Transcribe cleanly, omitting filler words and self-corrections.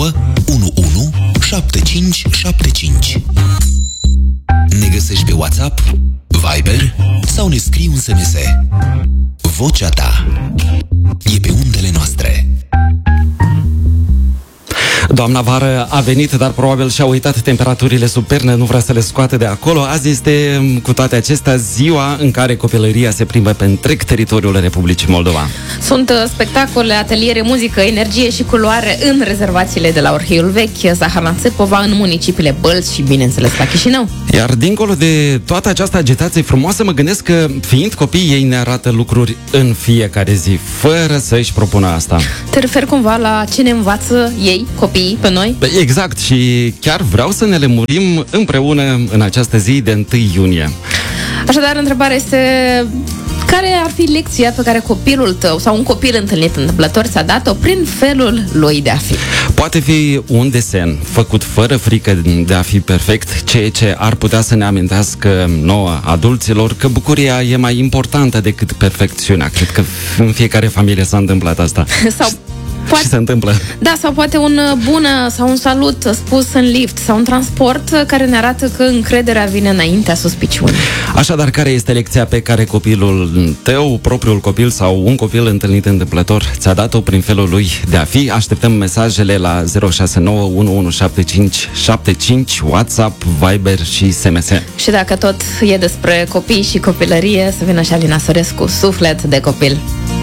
7575. Ne găsești pe WhatsApp, Viber sau ne scrii un SMS. Vocea ta e pe undele noastre. Doamna vară a venit, dar probabil și-a uitat temperaturile sub pernă, nu vrea să le scoate de acolo. Azi este, cu toate acestea, ziua în care copilăria se plimbă pe întreg teritoriul Republicii Moldova. Sunt spectacole, ateliere, muzică, energie și culoare în rezervațiile de la Orheiul Vechi, Zahărna Țepova, în municipiile Bălți și, bineînțeles, la Chișinău. Iar dincolo de toată această agitație frumoasă, mă gândesc că, fiind copii, ei ne arată lucruri în fiecare zi, fără să-și propună asta. Te referi cumva la ce ne învață ei, copiii, pe noi? Exact, și chiar vreau să ne lămurim împreună în această zi de 1 iunie. Așadar, întrebarea este: care ar fi lecția pe care copilul tău sau un copil întâlnit întâmplător ți-a dat-o prin felul lui de a fi? Poate fi un desen făcut fără frică de a fi perfect, ceea ce ar putea să ne amintească nouă, adulților, că bucuria e mai importantă decât perfecțiunea. Cred că în fiecare familie s-a întâmplat asta. Sau și se întâmplă. Da, sau poate un bună sau un salut spus în lift sau în transport care ne arată că încrederea vine înaintea suspiciunii. Așadar, care este lecția pe care copilul tău, propriul copil sau un copil întâlnit întâmplător ți-a dat-o prin felul lui de a fi? Așteptăm mesajele la 069 117575, WhatsApp, Viber și SMS. Și dacă tot e despre copii și copilărie, să vină și Alina Sărescu, Suflet de copil.